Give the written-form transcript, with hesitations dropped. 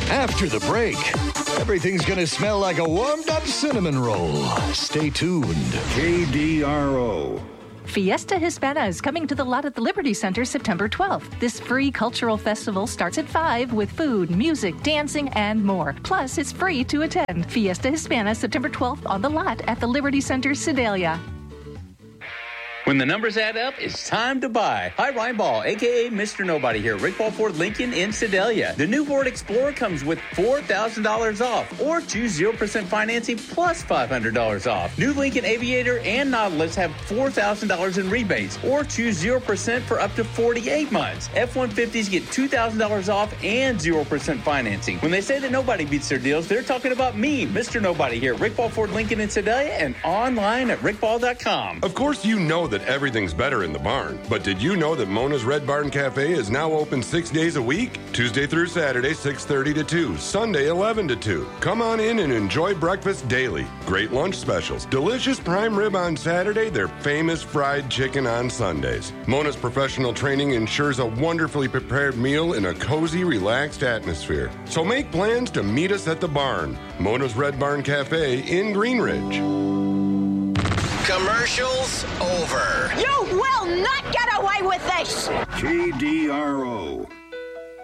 After the break, everything's going to smell like a warmed-up cinnamon roll. Stay tuned. KDRO. Fiesta Hispana is coming to the lot at the Liberty Center September 12th. This free cultural festival starts at 5 with food, music, dancing, and more. Plus, it's free to attend. Fiesta Hispana September 12th on the lot at the Liberty Center, Sedalia. When the numbers add up, it's time to buy. Hi, Ryan Ball, a.k.a. Mr. Nobody here. Rick Ball Ford Lincoln in Sedalia. The new Ford Explorer comes with $4,000 off or choose 0% financing plus $500 off. New Lincoln Aviator and Nautilus have $4,000 in rebates or choose 0% for up to 48 months. F-150s get $2,000 off and 0% financing. When they say that nobody beats their deals, they're talking about me, Mr. Nobody here. Rick Ball Ford Lincoln in Sedalia and online at rickball.com. Of course, you know that everything's better in the barn. But did you know that Mona's Red Barn Cafe is now open 6 days a week? Tuesday through Saturday, 6:30 to 2. Sunday, 11 to 2. Come on in and enjoy breakfast daily. Great lunch specials. Delicious prime rib on Saturday. Their famous fried chicken on Sundays. Mona's professional training ensures a wonderfully prepared meal in a cozy, relaxed atmosphere. So make plans to meet us at the barn. Mona's Red Barn Cafe in Green Ridge. Commercials over. You will not get away with this! KDRO.